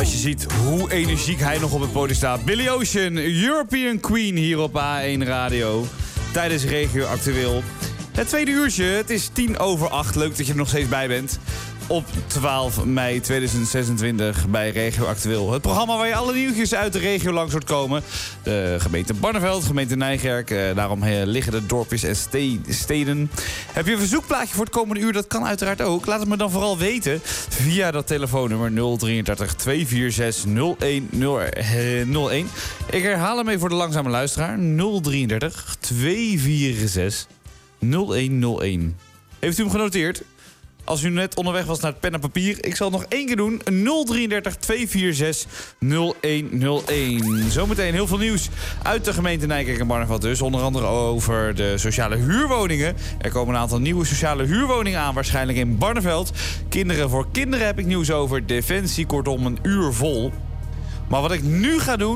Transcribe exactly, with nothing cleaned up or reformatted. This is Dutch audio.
Als je ziet hoe energiek hij nog op het podium staat. Billy Ocean, European Queen hier op A één Radio. Tijdens Regio Actueel. Het tweede uurtje, het is tien over acht. Leuk dat je er nog steeds bij bent. Op twaalf mei tweeduizend zesentwintig bij Regio Actueel. Het programma waar je alle nieuwtjes uit de regio langs hoort komen. De gemeente Barneveld, gemeente Nijkerk. Eh, daarom eh, liggen de dorpjes en ste- steden. Heb je een verzoekplaatje voor het komende uur? Dat kan uiteraard ook. Laat het me dan vooral weten via dat telefoonnummer nul drieëndertig twee vier zes nul een nul een. Ik herhaal hem even voor de langzame luisteraar. nul drieëndertig twee vier zes nul een nul een. Heeft u hem genoteerd? Als u net onderweg was naar het pen en papier, ik zal het nog één keer doen. nul drieëndertig twee vier zes nul een nul een. Zometeen heel veel nieuws uit de gemeente Nijkerk en Barneveld dus. Onder andere over de sociale huurwoningen. Er komen een aantal nieuwe sociale huurwoningen aan, waarschijnlijk in Barneveld. Kinderen voor kinderen heb ik nieuws over. Defensie, kortom een uur vol. Maar wat ik nu ga doen...